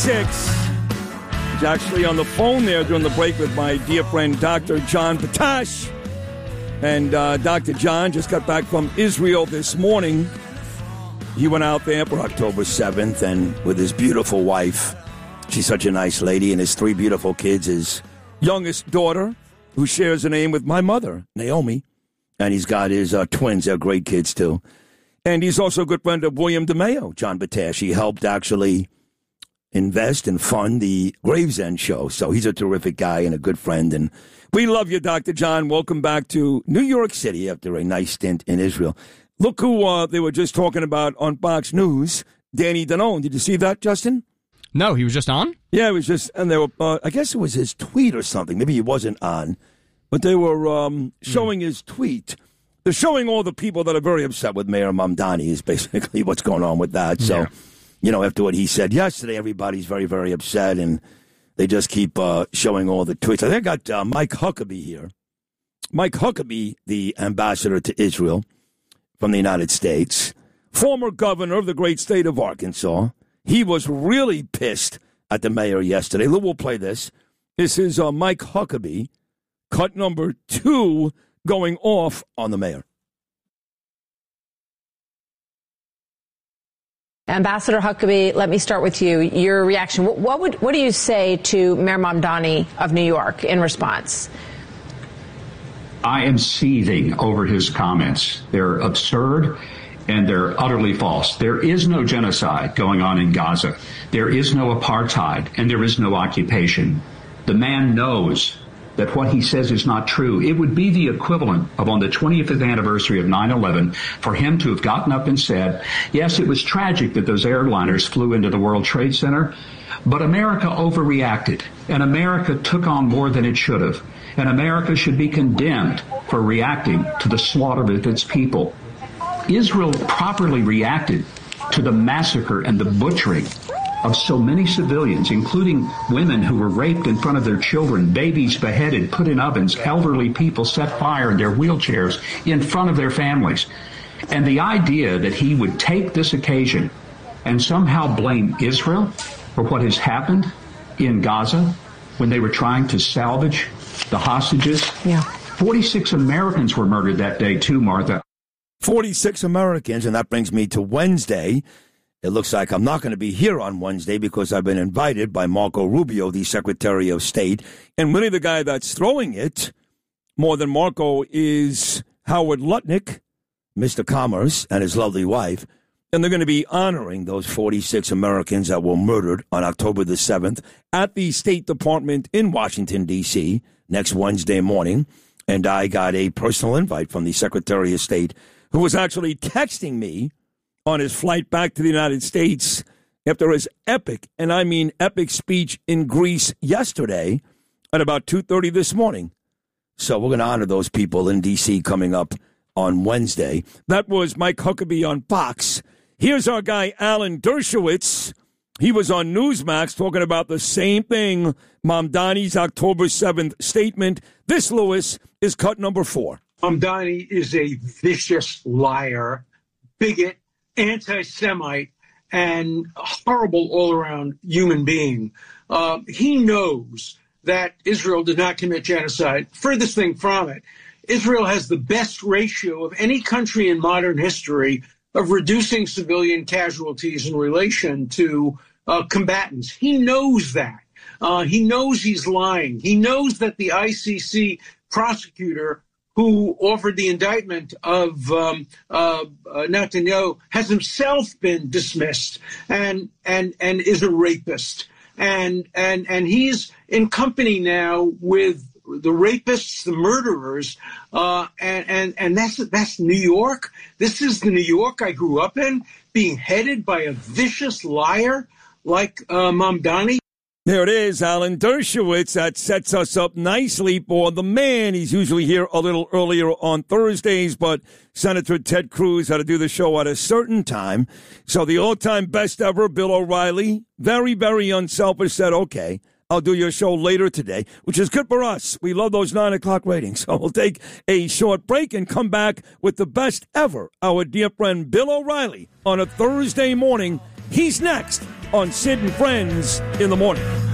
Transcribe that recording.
46. He's actually on the phone there during the break with my dear friend Dr. John Batash. And Dr. John just got back from Israel this morning. He went out there for October 7th and with his beautiful wife. She's such a nice lady, and his 3 beautiful kids. His youngest daughter, who shares a name with my mother, Naomi. And he's got his twins. They're great kids, too. And he's also a good friend of William DeMeo, John Batash. He helped actually invest and fund the Gravesend show. So he's a terrific guy and a good friend. And we love you, Dr. John. Welcome back to New York City after a nice stint in Israel. Look who they were just talking about on Fox News, Danny Danone. Did you see that, Justin? No, he was just on? Yeah, it was just, and they were, I guess it was his tweet or something. Maybe he wasn't on. But they were showing his tweet. They're showing all the people that are very upset with Mayor Mamdani is basically what's going on with that. So, after what he said yesterday, everybody's very, very upset, and they just keep showing all the tweets. I think I got Mike Huckabee here. Mike Huckabee, the ambassador to Israel from the United States, former governor of the great state of Arkansas. He was really pissed at the mayor yesterday. We'll play this. This is Mike Huckabee, cut number 2, going off on the mayor. Ambassador Huckabee, let me start with you. Your reaction. What do you say to Mayor Mamdani of New York in response? I am seething over his comments. They're absurd and they're utterly false. There is no genocide going on in Gaza. There is no apartheid and there is no occupation. The man knows that what he says is not true. It would be the equivalent of on the 25th anniversary of 9/11 for him to have gotten up and said, yes, it was tragic that those airliners flew into the World Trade Center, but America overreacted and America took on more than it should have. And America should be condemned for reacting to the slaughter of its people. Israel properly reacted to the massacre and the butchering of so many civilians, including women who were raped in front of their children, babies beheaded, put in ovens, elderly people set fire in their wheelchairs in front of their families. And the idea that he would take this occasion and somehow blame Israel for what has happened in Gaza when they were trying to salvage the hostages. 46 Americans were murdered that day too, Martha. 46 Americans, and that brings me to Wednesday. It looks like I'm not going to be here on Wednesday because I've been invited by Marco Rubio, the Secretary of State. And really the guy that's throwing it more than Marco is Howard Lutnick, Mr. Commerce, and his lovely wife. And they're going to be honoring those 46 Americans that were murdered on October the 7th at the State Department in Washington, D.C., next Wednesday morning. And I got a personal invite from the Secretary of State, who was actually texting me on his flight back to the United States after his epic, and I mean epic, speech in Greece yesterday at about 2:30 this morning. So we're going to honor those people in D.C. coming up on Wednesday. That was Mike Huckabee on Fox. Here's our guy, Alan Dershowitz. He was on Newsmax talking about the same thing, Mamdani's October 7th statement. This, Lewis, is cut number 4. Mamdani is a vicious liar, bigot, anti-Semite, and a horrible all-around human being. He knows that Israel did not commit genocide. Furthest thing from it, Israel has the best ratio of any country in modern history of reducing civilian casualties in relation to combatants. He knows that. He knows he's lying. He knows that the ICC prosecutor who offered the indictment of Netanyahu has himself been dismissed and is a rapist. And he's in company now with the rapists, the murderers, and that's New York. This is the New York I grew up in, being headed by a vicious liar like Mamdani. There it is, Alan Dershowitz. That sets us up nicely for the man. He's usually here a little earlier on Thursdays, but Senator Ted Cruz had to do the show at a certain time. So the all-time best ever, Bill O'Reilly, very, very unselfish, said, okay, I'll do your show later today, which is good for us. We love those 9 o'clock ratings. So we'll take a short break and come back with the best ever, our dear friend Bill O'Reilly, on a Thursday morning. He's next on Sid and Friends in the Morning.